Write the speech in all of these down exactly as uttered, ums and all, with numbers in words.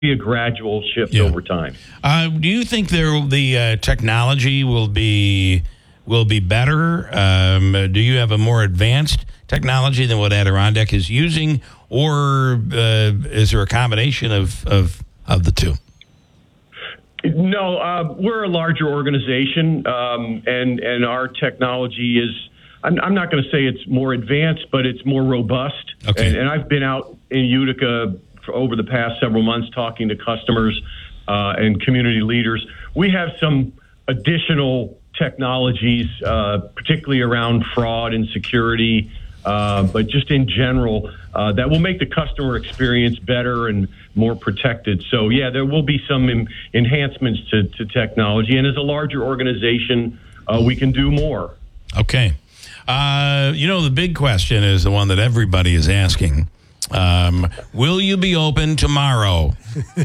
be a gradual shift Yeah. over time. Uh, do you think there the uh, technology will be will be better? Um, do you have a more advanced technology than what Adirondack is using, or uh, is there a combination of of, of the two? No, uh, we're a larger organization, um, and and our technology is. I'm, I'm not going to say it's more advanced, but it's more robust. Okay. And, and I've been out in Utica for over the past several months talking to customers uh, and community leaders. We have some additional technologies, uh, particularly around fraud and security, uh, but just in general, uh, that will make the customer experience better and more protected. So, yeah, there will be some em- enhancements to, to technology. And as a larger organization, uh, we can do more. Okay. Uh, you know, the big question is the one that everybody is asking. Um, will you be open tomorrow?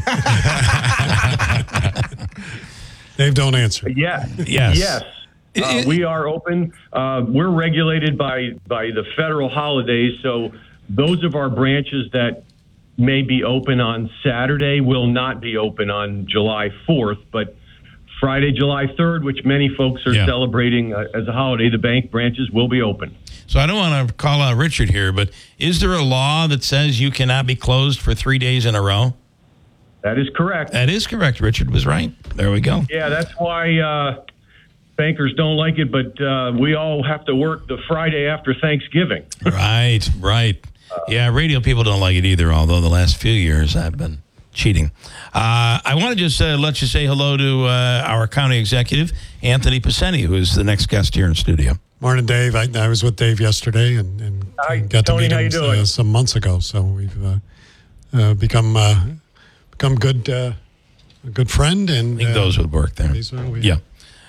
Dave, don't answer. Yeah. Yes. Yes. Uh, we are open. Uh, we're regulated by, by the federal holidays, so those of our branches that may be open on Saturday will not be open on July fourth, but Friday, July third, which many folks are Yeah. celebrating uh, as a holiday, the bank branches will be open. So I don't want to call out Richard here, but is there a law that says you cannot be closed for three days in a row? That is correct. That is correct. Richard was right. There we go. Yeah, that's why uh, bankers don't like it, but uh, we all have to work the Friday after Thanksgiving. Right, right. Yeah, radio people don't like it either, although the last few years I've been cheating. Uh, I want to just uh, let you say hello to uh, our county executive, Anthony Pacini, who is the next guest here in studio. Morning, Dave. I, I was with Dave yesterday and, and Hi, got Tony, to how meet you him doing? uh, some months ago. So we've uh, uh, become uh, become good uh, a good friend, and I think uh, those would work there. these are- we- Yeah.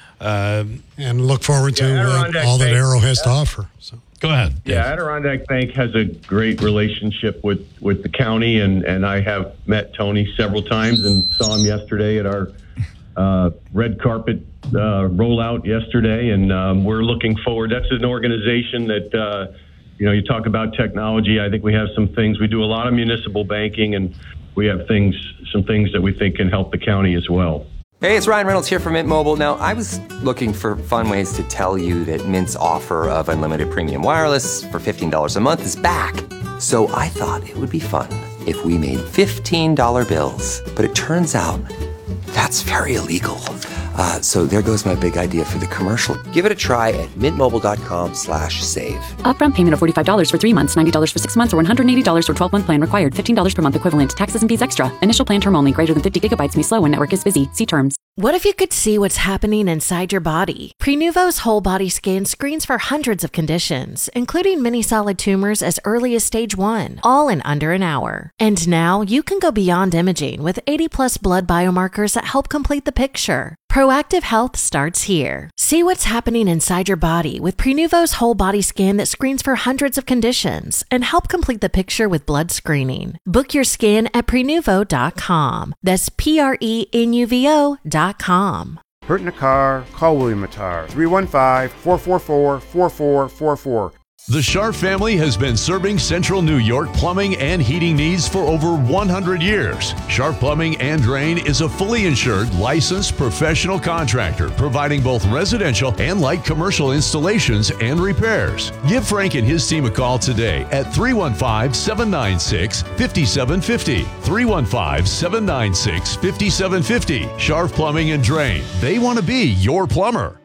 Um, and look forward to Yeah, uh, Adirondack all that Bank. Arrow has to offer. So go ahead. Yeah, Dave. Adirondack Bank has a great relationship with, with the county, and, and I have met Tony several times and saw him yesterday at our uh, red carpet uh, rollout yesterday, and um, we're looking forward. That's an organization that, uh, you know, you talk about technology. I think we have some things. We do a lot of municipal banking, and we have things, some things that we think can help the county as well. Hey, it's Ryan Reynolds here from Mint Mobile. Now, I was looking for fun ways to tell you that Mint's offer of unlimited premium wireless for fifteen dollars a month is back. So I thought it would be fun if we made fifteen dollar bills. But it turns out that's very illegal. Uh, so there goes my big idea for the commercial. Give it a try at mintmobile.com slash save. Upfront payment of forty-five dollars for three months, ninety dollars for six months, or one hundred eighty dollars for twelve-month plan required. fifteen dollars per month equivalent. Taxes and fees extra. Initial plan term only. Greater than fifty gigabytes may slow when network is busy. See terms. What if you could see what's happening inside your body? Prenuvo's whole body scan screens for hundreds of conditions, including many solid tumors as early as stage one, all in under an hour. And now you can go beyond imaging with eighty plus blood biomarkers that help complete the picture. Proactive health starts here. See what's happening inside your body with Prenuvo's whole body scan that screens for hundreds of conditions and help complete the picture with blood screening. Book your scan at prenuvo dot com. That's P R E N U V O dot com. Hurt in a car? Call William Mattar. three one five, four four four, four four four four. The Sharp family has been serving Central New York plumbing and heating needs for over one hundred years. Sharp Plumbing and Drain is a fully insured, licensed professional contractor providing both residential and light commercial installations and repairs. Give Frank and his team a call today at three one five, seven nine six, five seven five zero. three one five, seven nine six, five seven five zero. Sharp Plumbing and Drain. They want to be your plumber.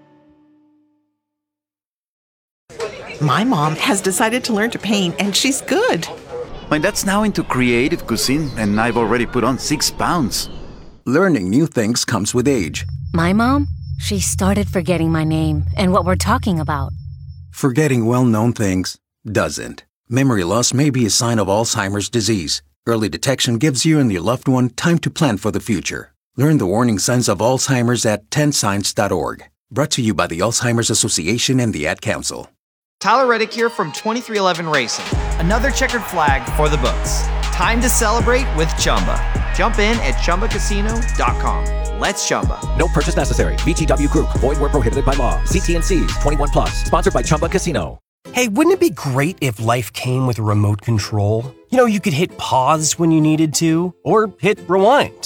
My mom has decided to learn to paint, and she's good. My dad's now into creative cuisine, and I've already put on six pounds. Learning new things comes with age. My mom, she started forgetting my name and what we're talking about. Forgetting well-known things doesn't. Memory loss may be a sign of Alzheimer's disease. Early detection gives you and your loved one time to plan for the future. Learn the warning signs of Alzheimer's at ten signs dot org. Brought to you by the Alzheimer's Association and the Ad Council. Tyler Reddick here from twenty-three eleven Racing. Another checkered flag for the books. Time to celebrate with Chumba. Jump in at chumba casino dot com. Let's Chumba. No purchase necessary. V G W Group. Void where prohibited by law. See T and C's. twenty-one plus. Sponsored by Chumba Casino. Hey, wouldn't it be great if life came with a remote control? You know, you could hit pause when you needed to, or hit rewind.